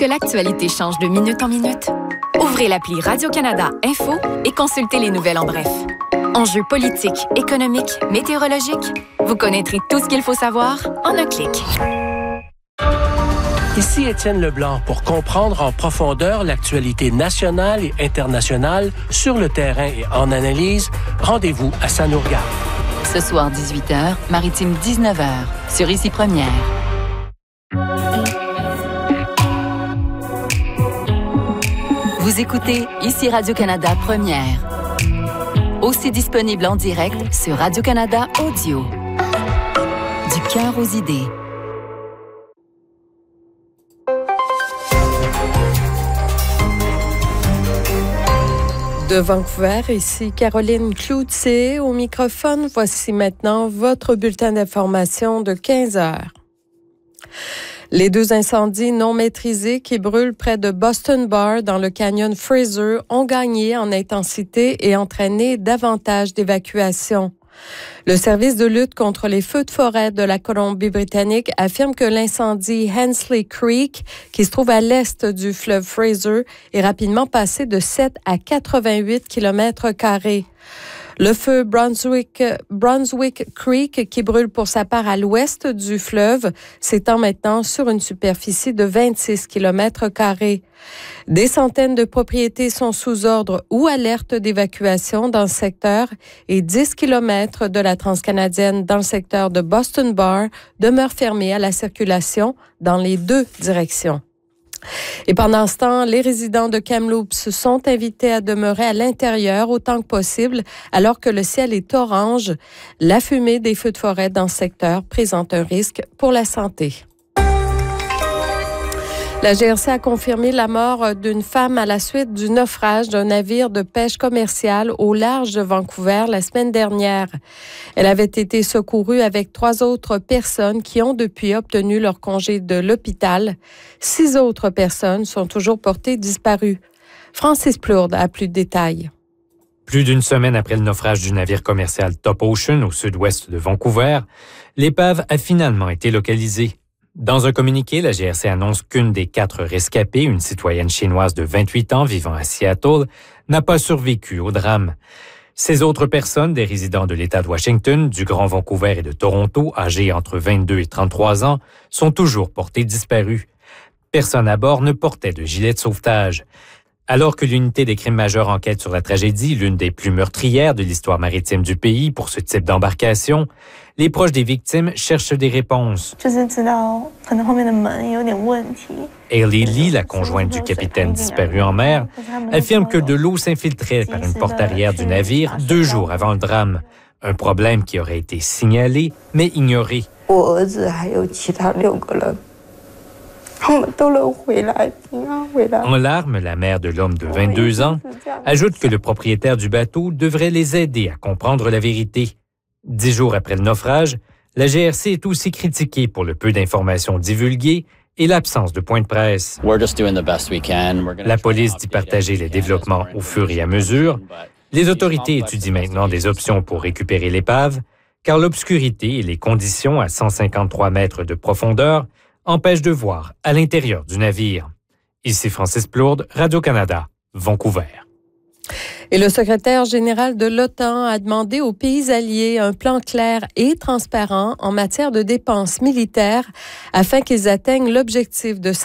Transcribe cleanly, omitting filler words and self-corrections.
que l'actualité change de minute en minute? Ouvrez l'appli Radio-Canada Info et consultez les nouvelles en bref. Enjeux politiques, économiques, météorologiques, vous connaîtrez tout ce qu'il faut savoir en un clic. Ici Étienne Leblanc pour comprendre en profondeur l'actualité nationale et internationale sur le terrain et en analyse. Rendez-vous à Ça nous regarde. Ce soir 18h, Maritime 19h, sur Ici Première. Vous écoutez Ici Radio-Canada Première. Aussi disponible en direct sur Radio-Canada Audio. Du cœur aux idées. De Vancouver, ici Caroline Cloutier au microphone. Voici maintenant votre bulletin d'information de 15 heures. Les 2 incendies non maîtrisés qui brûlent près de Boston Bar dans le canyon Fraser ont gagné en intensité et entraîné davantage d'évacuations. Le service de lutte contre les feux de forêt de la Colombie-Britannique affirme que l'incendie Hensley Creek, qui se trouve à l'est du fleuve Fraser, est rapidement passé de 7 à 88 km². Le feu Brunswick Creek, qui brûle pour sa part à l'ouest du fleuve, s'étend maintenant sur une superficie de 26 km². Des centaines de propriétés sont sous ordre ou alerte d'évacuation dans le secteur et 10 km de la transcanadienne dans le secteur de Boston Bar demeurent fermés à la circulation dans les 2 directions. Et pendant ce temps, les résidents de Kamloops sont invités à demeurer à l'intérieur autant que possible alors que le ciel est orange. La fumée des feux de forêt dans ce secteur présente un risque pour la santé. La GRC a confirmé la mort d'une femme à la suite du naufrage d'un navire de pêche commerciale au large de Vancouver la semaine dernière. Elle avait été secourue avec 3 autres personnes qui ont depuis obtenu leur congé de l'hôpital. 6 autres personnes sont toujours portées disparues. Francis Plourde a plus de détails. Plus d'une semaine après le naufrage du navire commercial Top Ocean au sud-ouest de Vancouver, l'épave a finalement été localisée. Dans un communiqué, la GRC annonce qu'une des 4 rescapées, une citoyenne chinoise de 28 ans vivant à Seattle, n'a pas survécu au drame. Ces autres personnes, des résidents de l'État de Washington, du Grand Vancouver et de Toronto, âgés entre 22 et 33 ans, sont toujours portées disparues. Personne à bord ne portait de gilet de sauvetage. Alors que l'unité des crimes majeurs enquête sur la tragédie, l'une des plus meurtrières de l'histoire maritime du pays pour ce type d'embarcation, les proches des victimes cherchent des réponses. Hailey Lee, la conjointe du capitaine disparu en mer, affirme que de l'eau s'infiltrait par une porte arrière du navire 2 jours avant le drame. Un problème qui aurait été signalé, mais ignoré. En larmes, la mère de l'homme de 22 ans ajoute que le propriétaire du bateau devrait les aider à comprendre la vérité. 10 jours après le naufrage, la GRC est aussi critiquée pour le peu d'informations divulguées et l'absence de points de presse. La police dit partager les développements au fur et à mesure. Les autorités étudient maintenant des options pour récupérer l'épave, car l'obscurité et les conditions à 153 mètres de profondeur empêchent de voir à l'intérieur du navire. Ici Francis Plourde, Radio-Canada, Vancouver. Et le secrétaire général de l'OTAN a demandé aux pays alliés un plan clair et transparent en matière de dépenses militaires afin qu'ils atteignent l'objectif de